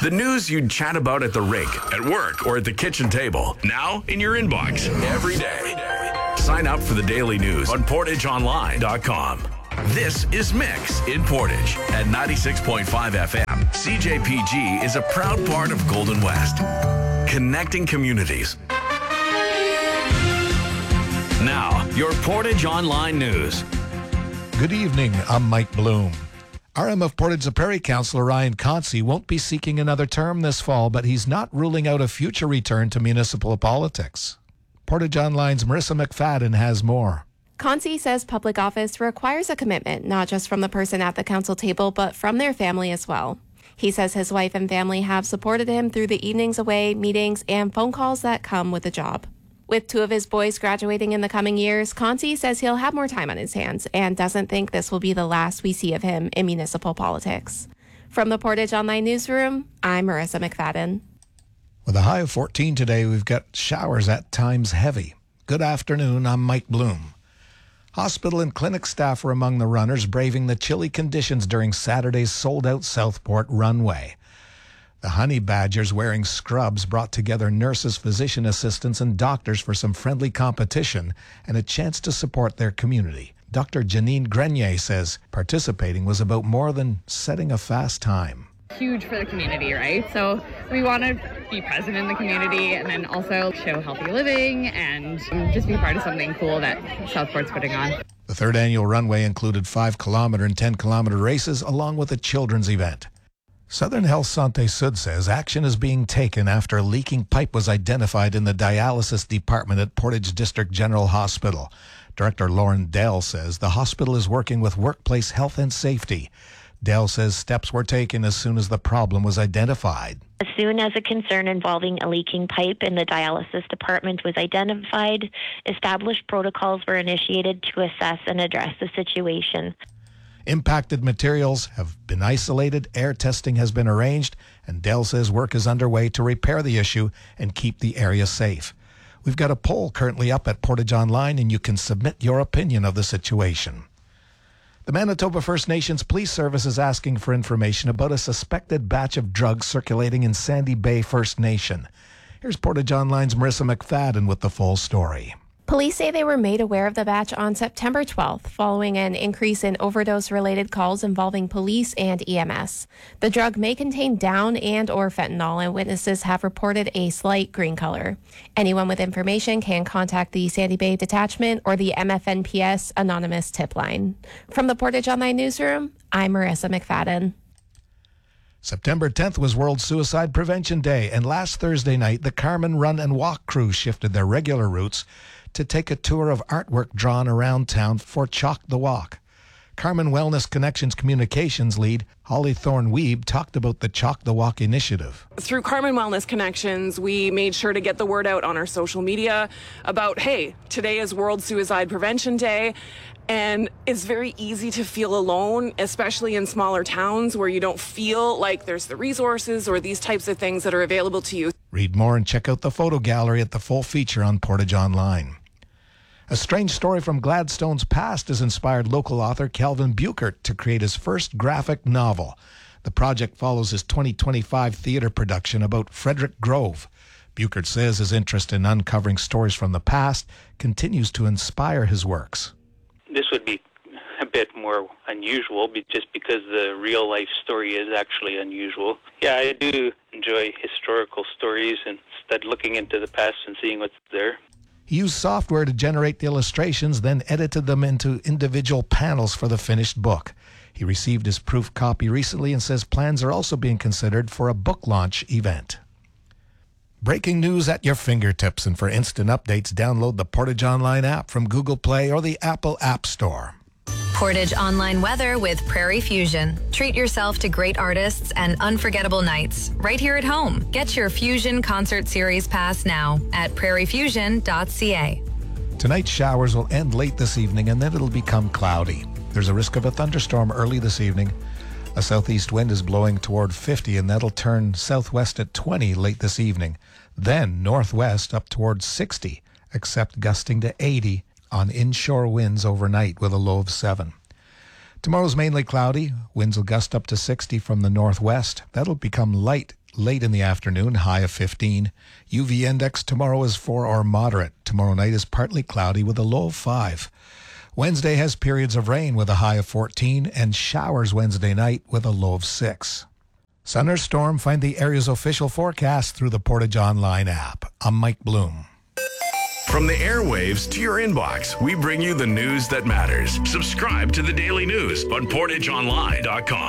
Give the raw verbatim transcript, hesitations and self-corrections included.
The news you'd chat about at the rink, at work, or at the kitchen table. Now in your inbox every day. Sign up for the daily news on portage online dot com. This is Mix in Portage at ninety-six point five F M. C J P G is a proud part of Golden West, connecting communities. Now, your Portage Online News. Good evening, I'm Mike Bloom. R M of Portage Prairie Councillor Ryan Concy won't be seeking another term this fall, but he's not ruling out a future return to municipal politics. Portage Online's Marissa McFadden has more. Concy says public office requires a commitment, not just from the person at the council table, but from their family as well. He says his wife and family have supported him through the evenings away, meetings, and phone calls that come with the job. With two of his boys graduating in the coming years, Concy says he'll have more time on his hands and doesn't think this will be the last we see of him in municipal politics. From the Portage Online Newsroom, I'm Marissa McFadden. With a high of fourteen today, we've got showers at times heavy. Good afternoon, I'm Mike Bloom. Hospital and clinic staff were among the runners braving the chilly conditions during Saturday's sold-out Southport runway. The Honey Badgers wearing scrubs brought together nurses, physician assistants, and doctors for some friendly competition and a chance to support their community. Doctor Janine Grenier says participating was about more than setting a fast time. Huge for the community, right? So we want to be present in the community and then also show healthy living and just be part of something cool that Southport's putting on. The third annual runway included five kilometer and ten kilometer races along with a children's event. Southern Health Santé Sud says action is being taken after a leaking pipe was identified in the dialysis department at Portage District General Hospital. Director Lauren Dell says the hospital is working with workplace health and safety. Dell says steps were taken as soon as the problem was identified. As soon as a concern involving a leaking pipe in the dialysis department was identified, established protocols were initiated to assess and address the situation. Impacted materials have been isolated, air testing has been arranged, and Dell says work is underway to repair the issue and keep the area safe. We've got a poll currently up at Portage Online, and you can submit your opinion of the situation. The Manitoba First Nations Police Service is asking for information about a suspected batch of drugs circulating in Sandy Bay First Nation. Here's Portage Online's Marissa McFadden with the full story. Police say they were made aware of the batch on September twelfth following an increase in overdose-related calls involving police and E M S. The drug may contain down and or fentanyl, and witnesses have reported a slight green color. Anyone with information can contact the Sandy Bay Detachment or the M F N P S Anonymous Tip Line. From the Portage Online Newsroom, I'm Marissa McFadden. September tenth was World Suicide Prevention Day, and last Thursday night, the Carmen Run and Walk crew shifted their regular routes to take a tour of artwork drawn around town for Chalk the Walk. Carmen Wellness Connections Communications lead Holly Thorne-Weeb talked about the Chalk the Walk initiative. Through Carmen Wellness Connections, we made sure to get the word out on our social media about, hey, today is World Suicide Prevention Day, and it's very easy to feel alone, especially in smaller towns where you don't feel like there's the resources or these types of things that are available to you. Read more and check out the photo gallery at the full feature on Portage Online. A strange story from Gladstone's past has inspired local author Kelvin Buchert to create his first graphic novel. The project follows his twenty twenty-five theater production about Frederick Grove. Buchert says his interest in uncovering stories from the past continues to inspire his works. This would be a bit more unusual just because the real life story is actually unusual. Yeah, I do enjoy historical stories and instead looking into the past and seeing what's there. He used software to generate the illustrations, then edited them into individual panels for the finished book. He received his proof copy recently and says plans are also being considered for a book launch event. Breaking news at your fingertips, and for instant updates, download the Portage Online app from Google Play or the Apple App Store. Portage Online weather with Prairie Fusion. Treat yourself to great artists and unforgettable nights right here at home. Get your Fusion Concert Series pass now at prairie fusion dot c a. Tonight's showers will end late this evening, and then it'll become cloudy. There's a risk of a thunderstorm early this evening. A southeast wind is blowing toward fifty, and that'll turn southwest at twenty late this evening. Then northwest up towards sixty, except gusting to eighty on inshore winds overnight with a low of seven. Tomorrow's mainly cloudy. Winds will gust up to sixty from the northwest. That'll become light late in the afternoon, high of fifteen. U V index tomorrow is four or moderate. Tomorrow night is partly cloudy with a low of five. Wednesday has periods of rain with a high of fourteen and showers Wednesday night with a low of six. Sun or storm, find the area's official forecast through the Portage Online app. I'm Mike Bloom. From the airwaves to your inbox, we bring you the news that matters. Subscribe to the Daily News on portage online dot com.